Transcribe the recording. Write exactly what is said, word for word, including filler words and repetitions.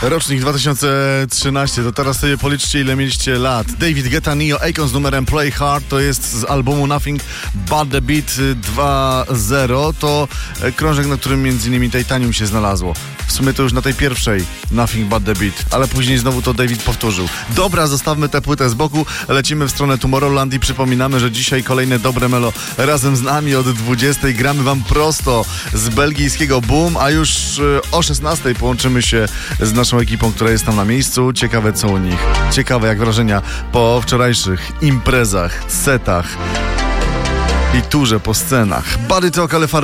Rocznik dwa tysiące trzynasty, to teraz sobie policzcie, ile mieliście lat. David Guetta, Neo, Akon z numerem Play Hard, to jest z albumu Nothing But The Beat dwa zero. To krążek, na którym między innymi Titanium się znalazło. W sumie to już na tej pierwszej Nothing But The Beat, ale później znowu to David powtórzył. Dobra, zostawmy tę płytę z boku, lecimy w stronę Tomorrowland i przypominamy, że dzisiaj kolejne dobre melo razem z nami od dwudziestej. Gramy wam prosto z belgijskiego Boom, a już o szesnastej połączymy się z naszą ekipą, która jest tam na miejscu. Ciekawe co u nich. Ciekawe jak wrażenia po wczorajszych imprezach, setach i turze po scenach. Body Talk, ale